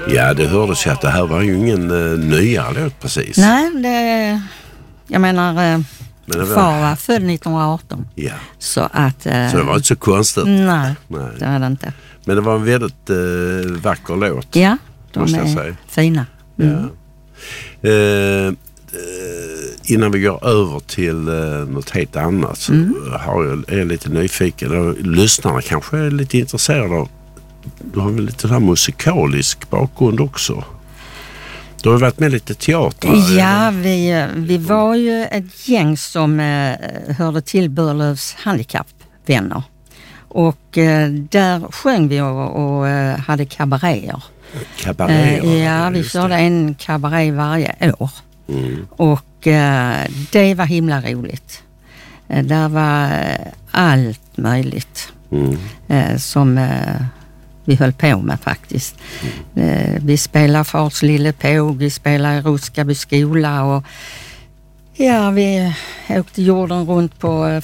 Ja, det hördes ju att det här var ju ingen nyare låt precis. Nej, jag menar far var född 1918. Ja. Så det var inte så konstigt. Nej, det var det inte. Men det var en väldigt vacker låt. Ja, de är fina. Ja. Innan vi går över till något helt annat så är jag lite nyfiken. Lyssnarna kanske är lite intresserade av. Du har väl lite här musikalisk bakgrund också? Du har varit med lite teater. Ja, vi var ju ett gäng som hörde till Burlövs handikappvänner. Och där sjöng vi och hade kabaréer. Ja, vi körde en kabaré varje år. Och det var himla roligt. Där var allt möjligt som vi höll på med faktiskt. Vi spelade Fars lille påg, vi spelade Ruskaby skola och ja, vi åkte jorden runt på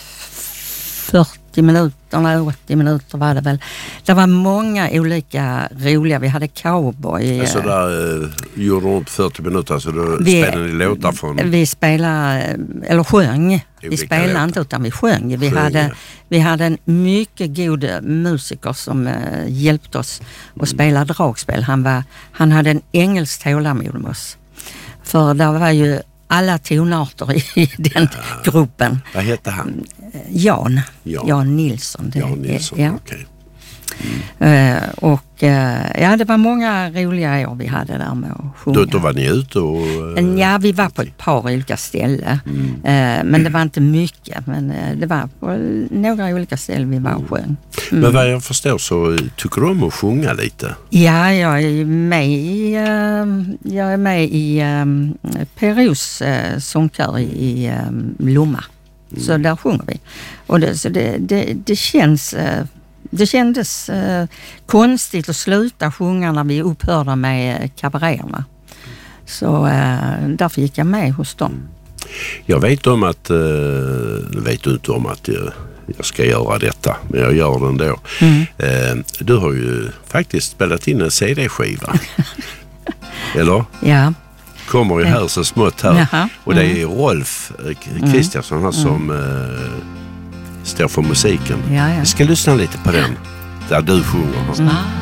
40 minuter, 80 minuter var det väl. Det var många olika roliga. Vi hade cowboy. Alltså där gjorde runt 40 minuter, så då spelade ni låtar från... Vi spelade, eller sjöng. Vi spelade inte utan vi sjöng. Vi hade en mycket god musiker som hjälpte oss att spela dragspel. Han hade en engelsk tålamod med oss. För där var ju alla tonarter i den gruppen. Vad hette han? Jan Nilsson. Jan Nilsson, ja. okej. Det var många roliga år vi hade där med att sjunga. Då var ni ute och... Ja, vi var på ett par olika ställen. Men det var inte mycket. Men det var på några olika ställen vi var och sjöng. Men vad jag förstår så tycker du om att sjunga lite? Ja, jag är med i PROs sångkör i Lomma. Så där sjunger vi. Och det kändes konstigt att sluta sjunga när vi upphörde med kabaréerna. Så därför gick jag med hos dem. Jag vet om att, vet du inte om att jag ska göra detta, men jag gör det ändå. Du har ju faktiskt spelat in en CD-skiva. Eller? Ja. Kommer ju här så smått här. Jaha. Och det är Rolf Kristiansson här som står för musiken. Ja. Vi ska lyssna lite på den, där du sjunger.